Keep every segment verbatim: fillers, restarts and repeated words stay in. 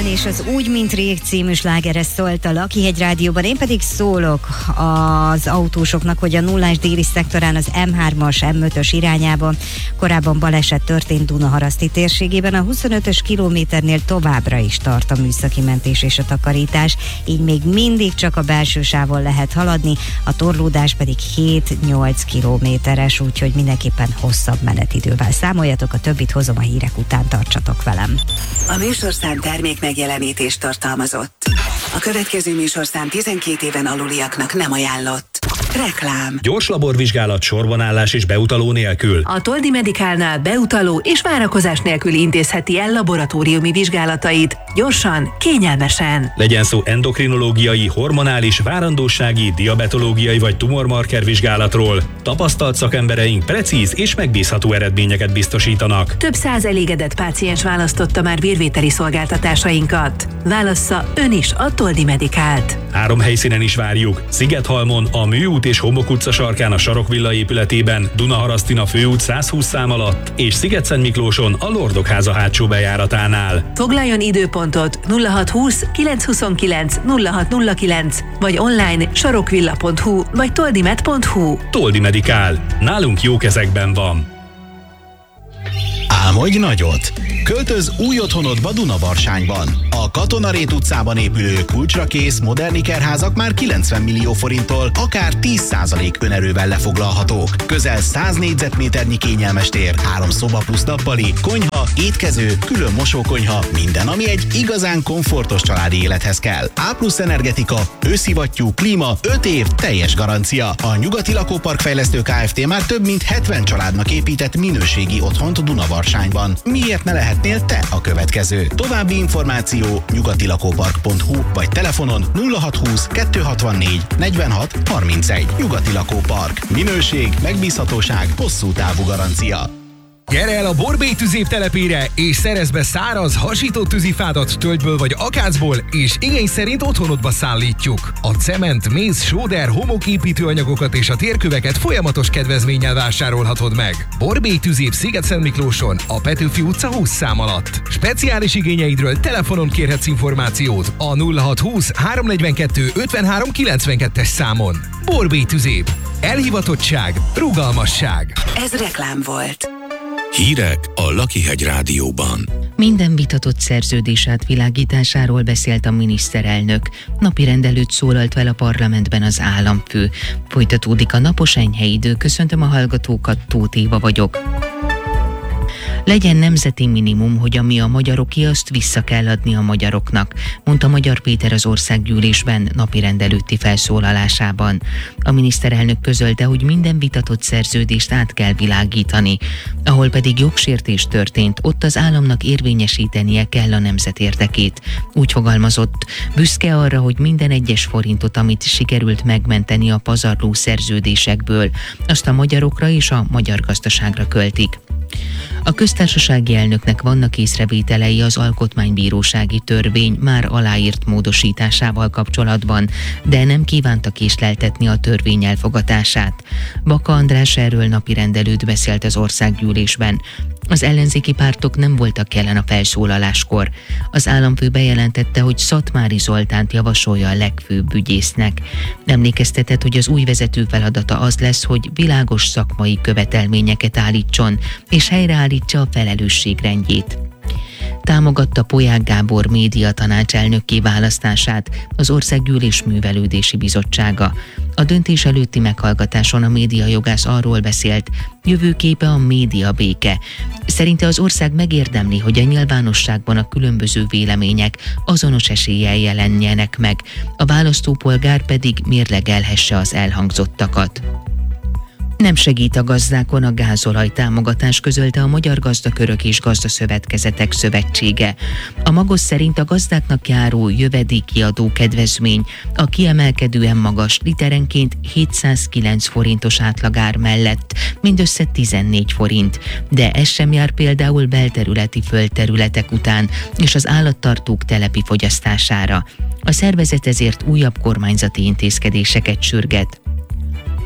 és az Úgy, mint rég című slágere szólt a Lakihegy Rádióban. Én pedig szólok az autósoknak, hogy a nullás déli szektorán az em hármas, em ötös irányában korábban baleset történt Dunaharaszti térségében. A huszonötös kilométernél továbbra is tart a műszaki mentés és a takarítás, így még mindig csak a belső sávon lehet haladni, a torlódás pedig hét-nyolc kilométeres, úgyhogy mindenképpen hosszabb menetidővel számoljatok, a többit hozom a hírek után, tartsatok velem. A műsorszám termék megjelenítést tartalmazott. A következő műsorszám tizenkét éven aluliaknak nem ajánlott. Reklám. Gyors laborvizsgálat, sorbanállás és beutaló nélkül. A Toldi Medicalnál beutaló és várakozás nélkül intézheti el laboratóriumi vizsgálatait. Gyorsan, kényelmesen. Legyen szó endokrinológiai, hormonális, várandósági, diabetológiai vagy tumormarker vizsgálatról. Tapasztalt szakembereink precíz és megbízható eredményeket biztosítanak. Több száz elégedett páciens választotta már vérvételi szolgáltatásainkat. Válassza ön is a Toldi Medicalt. Három helyszínen is várjuk. Szigethalmon, a Műút és Homok utca sarkán a Sarokvilla épületében, Dunaharasztin a Főút százhúsz szám alatt, és Sziget-Szentmiklóson a Lordokháza hátsó bejáratánál. Foglaljon időpontot nulla hat húsz kilenc huszonkilenc nulla hat nulla kilenc vagy online sarokvilla pont hu vagy toldimed pont hu. Toldi Medical. Nálunk jó kezekben van. Álmodj nagyot! Költöz új otthonodba Dunavarsányban. A Katonarét utcában épülő kulcsrakész modern ikerházak már kilencven millió forinttól akár tíz százalék önerővel lefoglalhatók. Közel száz négyzetméternyi kényelmes tér, három szoba plusz nappali, konyha, étkező, külön mosókonyha, minden, ami egy igazán komfortos családi élethez kell. A plusz energetika, őszivattyú, klíma, öt év teljes garancia. A Nyugati Lakópark Fejlesztő Kft. Már több mint hetven családnak épített minőségi otthont Dunavarsányban. Miért ne lehetnél te a következő? További információ nyugatilakópark pont hu vagy telefonon nulla hat húsz kettő hatvannégy negyvenhat harmincegy. Nyugati Lakópark. Minőség, megbízhatóság, hosszú távú garancia. Gyere el a Borbély tüzép telepére, és szerezd be száraz, hasított tűzifádat tölgyből vagy akácból, és igény szerint otthonodba szállítjuk. A cement, méz, sóder, homoképítőanyagokat és a térköveket folyamatos kedvezménnyel vásárolhatod meg. Borbély tüzép Sziget-Szentmiklóson, a Petőfi utca húsz szám alatt. Speciális igényeidről telefonon kérhetsz információt a nulla hat húsz háromnegyvenkettő ötvenhárom kilencvenkettes számon. Borbély tüzép. Elhivatottság, rugalmasság. Ez reklám volt. Hírek a Lakihegy Rádióban. Minden vitatott szerződés átvilágításáról beszélt a miniszterelnök. Napirend előtt szólalt fel a parlamentben az államfő. Folytatódik a napos enyhe idő. Köszöntöm a hallgatókat, Tóth Éva vagyok. Legyen nemzeti minimum, hogy ami a magyaroké, azt vissza kell adni a magyaroknak, mondta Magyar Péter az országgyűlésben napirend előtti felszólalásában. A miniszterelnök közölte, hogy minden vitatott szerződést át kell világítani. Ahol pedig jogsértés történt, ott az államnak érvényesítenie kell a nemzet érdekét. Úgy fogalmazott, büszke arra, hogy minden egyes forintot, amit sikerült megmenteni a pazarló szerződésekből, azt a magyarokra és a magyar gazdaságra költik. A köztársasági elnöknek vannak észrevételei az alkotmánybírósági törvény már aláírt módosításával kapcsolatban, de nem kívánta késleltetni a törvény elfogadását. Baka András erről napirend előtt beszélt az országgyűlésben. Az ellenzéki pártok nem voltak jelen a felszólaláskor. Az államfő bejelentette, hogy Szatmári Zoltánt javasolja a legfőbb ügyésznek. Emlékeztetett, hogy az új vezető feladata az lesz, hogy világos szakmai követelményeket állítson, és helyreállítsa a felelősségrendjét. Támogatta Polyák Gábor média tanácselnökké választását az Országgyűlés Művelődési Bizottsága. A döntés előtti meghallgatáson a médiajogász arról beszélt, jövőképe a média béke. Szerinte az ország megérdemli, hogy a nyilvánosságban a különböző vélemények azonos eséllyel jelenjenek meg, a választópolgár pedig mérlegelhesse az elhangzottakat. Nem segít a gazdákon a gázolaj támogatás, közölte a Magyar Gazdakörök és Gazdaszövetkezetek Szövetsége. A Magos szerint a gazdáknak járó jövedéki adó kedvezmény a kiemelkedően magas literenként hétszázkilenc forintos átlagár mellett mindössze tizennégy forint, de ez sem jár például belterületi földterületek után és az állattartók telepi fogyasztására. A szervezet ezért újabb kormányzati intézkedéseket sürget.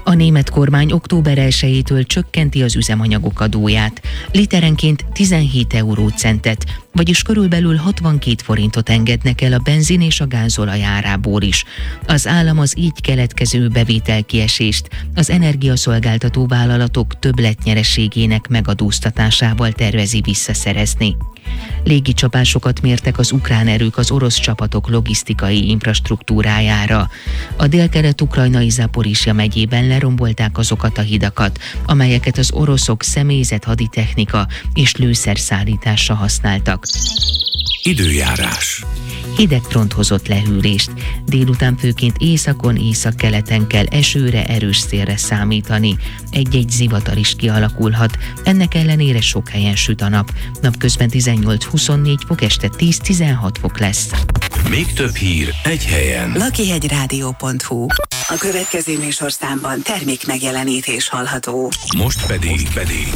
A német kormány október elsejétől csökkenti az üzemanyagok adóját. Literenként tizenhét eurócentet, vagyis körülbelül hatvankét forintot engednek el a benzin és a gázolaj árából is. Az állam az így keletkező bevételkiesést az energiaszolgáltató vállalatok többletnyereségének megadóztatásával tervezi visszaszerezni. Légicsapásokat mértek az ukrán erők az orosz csapatok logisztikai infrastruktúrájára. A délkelet-ukrajnai Zaporizsja megyében lerombolták azokat a hidakat, amelyeket az oroszok személyzet, haditechnika és lőszerszállításra használtak. Időjárás. Hideg front hozott lehűlést. Délután főként északon, északkeleten kell esőre, erős szélre számítani. Egy-egy zivatar is kialakulhat. Ennek ellenére sok helyen süt a nap. Napközben tizennyolc-huszonnégy fok, este tíz-tizenhat fok lesz. Még több hír egy helyen. lakihegyrádió pont hu. A következő műsorszámban termék megjelenítés hallható. Most pedig, pedig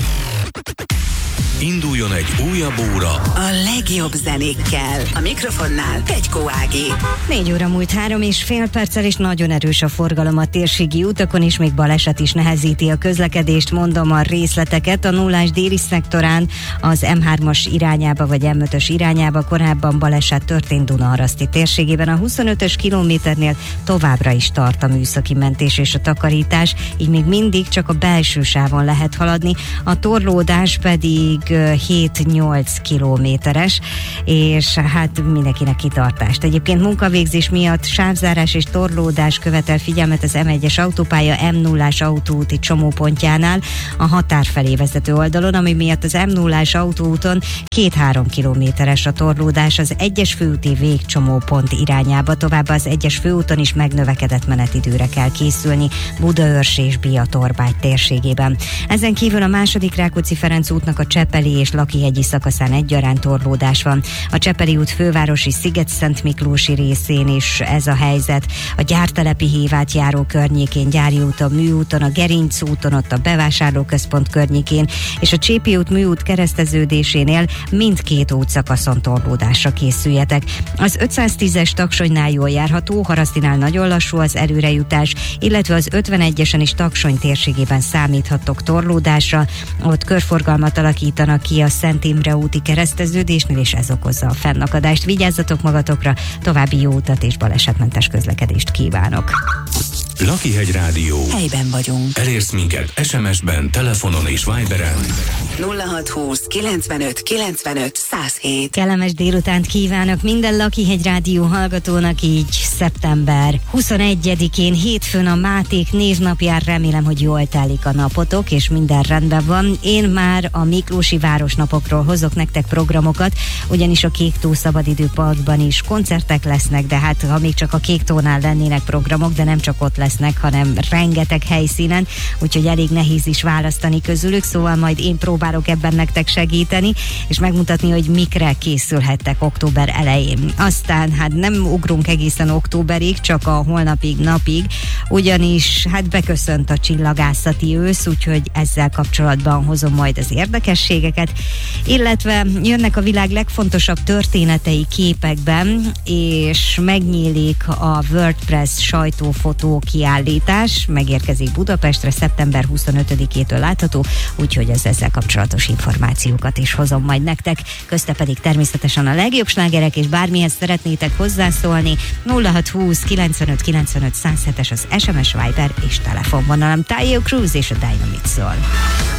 induljon egy újabb óra A legjobb zenékkel. A mikrofonnál Pegykó Ági. Négy óra múlt három és fél perccel, és nagyon erős a forgalom a térségi utakon, és még baleset is nehezíti a közlekedést. Mondom a részleteket. A nullás déli szektorán az em hármas irányába vagy em ötös irányába korábban baleset történt Dunaharaszti térségében. A huszonötös kilométernél továbbra is tart a műszaki mentés és a takarítás, így még mindig csak a belső sávon lehet haladni. A torlódás pedig hét-nyolc kilométeres, és hát mindenkinek kitartást. Egyébként munkavégzés miatt sávzárás és torlódás követel figyelmet az em egyes autópálya em nullás autóúti csomópontjánál a határ felé vezető oldalon, ami miatt az em nullás autóúton két-három kilométeres a torlódás az egyes főúti végcsomópont irányába, továbbá az egyes főúton is megnövekedett menetidőre kell készülni Budaörs és Biatorbágy térségében. Ezen kívül a második Rákóczi-Ferenc útnak a Cseppeli és Lakihegyi szakaszán egyaránt torlódás van. A Csepeli út fővárosi Sziget-Szentmiklósi részén is ez a helyzet. A Gyártelepi Hévát járó környékén, Gyári úton, Műúton, a Gerinc úton, ott a bevásárlóközpont környékén, és a Csépi út Műút kereszteződésénél mindkét útszakaszon torlódásra készüljetek. Az ötszáztízes Taksognál jól járható, Harasztinál nagyon lassú az előrejutás, illetve az ötvenegyesen is Taksony térségében számíthattok torlódásra. Ott körforgalmat alakítanak ki a Szent Imre úti kereszteződésnél, és ez okozza a fennakadást. Vigyázzatok magatokra, további jó utat és balesetmentes közlekedést kívánok. Lakihegy Rádió. Helyben vagyunk. Elérsz minket es em es-ben, telefonon és Viberen. nulla hat húsz kilencvenöt kilencvenöt száz hét. Kellemes délutánt kívánok minden Lakihegy Rádió hallgatónak, így szeptember huszonegyedikén, hétfőn a Máték névnapján. Remélem, hogy jól telik a napotok, és minden rendben van. Én már a Miklósi Városnapokról hozok nektek programokat, ugyanis a Kéktó Szabadidőparkban is koncertek lesznek, de hát ha még csak a Kéktónál lennének programok, de nem csak ott lesznek, hanem rengeteg helyszínen, úgyhogy elég nehéz is választani közülük, szóval majd én próbálok ebben nektek segíteni, és megmutatni, hogy mikre készülhettek október elején. Aztán hát nem ugrunk egészen októberig, csak a holnapig napig, ugyanis hát beköszönt a csillagászati ősz, úgyhogy ezzel kapcsolatban hozom majd az érdekességeket, illetve jönnek a világ legfontosabb történetei képekben, és megnyílik a WordPress sajtófotó kiállítás, megérkezik Budapestre, szeptember huszonötödikétől látható, úgyhogy az ezzel kapcsolatos információkat is hozom majd nektek, közte pedig természetesen a legjobb slágerek, és bármihez szeretnétek hozzászólni, nulla hat húsz kilencvenöt kilencvenöt száz hetes az es em es, Viber és telefonvonalam. Taio Cruz és a Dynamite szól.